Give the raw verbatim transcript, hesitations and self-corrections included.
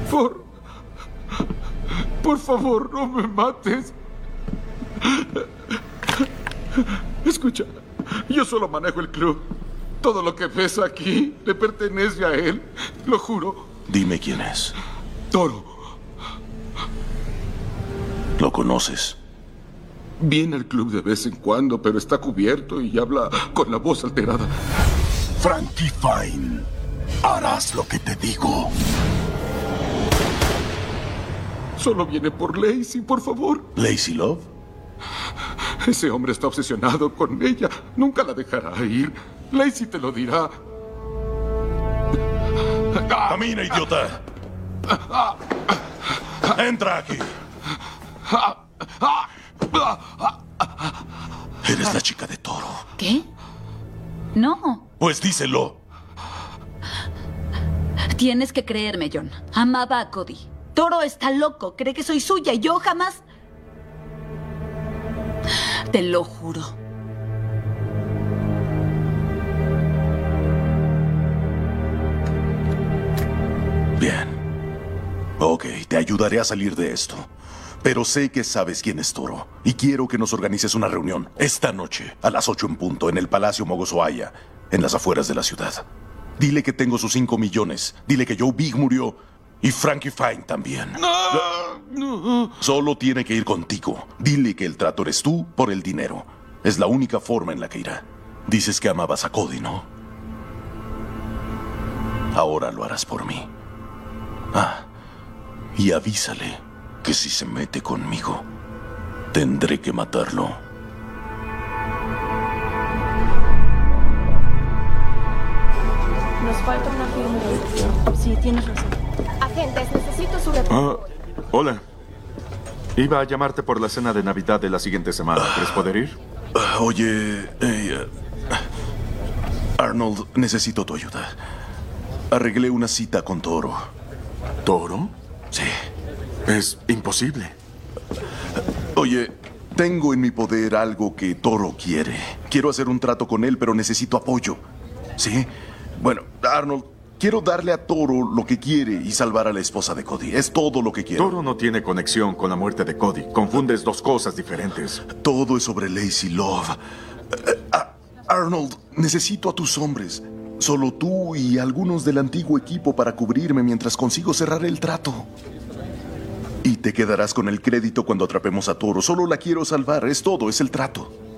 Por... Por favor, no me mates. Escucha, yo solo manejo el club. Todo lo que ves aquí le pertenece a él. Lo juro. Dime quién es. Toro. ¿Lo conoces? Viene al club de vez en cuando, pero está cubierto y habla con la voz alterada. Frankie Fine, harás lo que te digo. Solo viene por Lacey, por favor. ¿Lacey Love? Ese hombre está obsesionado con ella. Nunca la dejará ir. Lacey te lo dirá. ¡Camina, idiota! ¡Entra aquí! Eres la chica de Toro. ¿Qué? No. Pues díselo. Tienes que creerme, John. Amaba a Cody. Toro está loco. Cree que soy suya y yo jamás... Te lo juro. Bien. Ok, te ayudaré a salir de esto. Pero sé que sabes quién es Toro. Y quiero que nos organices una reunión esta noche, a las ocho en punto, en el Palacio Mogozoaya, en las afueras de la ciudad. Dile que tengo sus cinco millones. Dile que Joe Big murió. Y Frankie Fine también. No, no. Solo tiene que ir contigo. Dile que el trato eres tú por el dinero. Es la única forma en la que irá. Dices que amabas a Cody, ¿no? Ahora lo harás por mí. Ah, y avísale que si se mete conmigo, tendré que matarlo. Nos falta una firma. Sí, tienes razón. Agentes, necesito su reporte. Ah, hola. Iba a llamarte por la cena de Navidad de la siguiente semana. ¿Quieres poder ir? Uh, oye, eh, Arnold, necesito tu ayuda. Arreglé una cita con Toro. ¿Toro? Sí. Es imposible. Oye, tengo en mi poder algo que Toro quiere. Quiero hacer un trato con él, pero necesito apoyo. ¿Sí? Bueno, Arnold, quiero darle a Toro lo que quiere y salvar a la esposa de Cody. Es todo lo que quiero. Toro no tiene conexión con la muerte de Cody. Confundes dos cosas diferentes. Todo es sobre Lacey Love. Uh, uh, Arnold, necesito a tus hombres. Solo tú y algunos del antiguo equipo para cubrirme mientras consigo cerrar el trato. Y te quedarás con el crédito cuando atrapemos a Toro. Solo la quiero salvar. Es todo, es el trato.